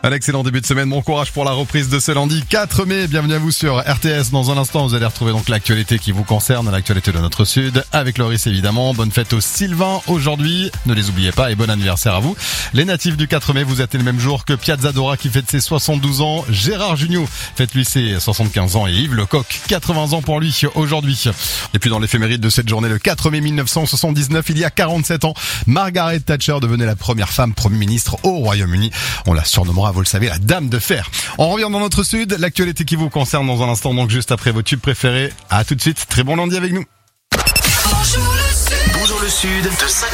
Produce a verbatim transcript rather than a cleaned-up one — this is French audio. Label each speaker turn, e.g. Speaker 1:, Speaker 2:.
Speaker 1: Un excellent début de semaine, bon courage pour la reprise de ce lundi quatre mai, bienvenue à vous sur R T S. Dans un instant, vous allez retrouver donc l'actualité qui vous concerne, l'actualité de notre sud, avec Loris évidemment. Bonne fête aux Sylvains aujourd'hui, ne les oubliez pas et bon anniversaire à vous. Les natifs du quatre mai, vous êtes le même jour que Piazza Dora qui fête ses soixante-douze ans, Gérard Jugnot fête lui ses soixante-quinze ans et Yves Lecoq, quatre-vingts ans pour lui aujourd'hui. Et puis dans l'éphéméride de cette journée, le quatre mai mille neuf cent soixante-dix-neuf, il y a quarante-sept ans, Margaret Thatcher devenait la première femme Premier ministre au Royaume-Uni. On la surnommera, vous le savez, la Dame de Fer. On revient dans notre sud, l'actualité qui vous concerne dans un instant, donc juste après vos tubes préférés. À tout de suite, très bon lundi avec nous.
Speaker 2: Bonjour le Sud, Bonjour le Sud, de cinq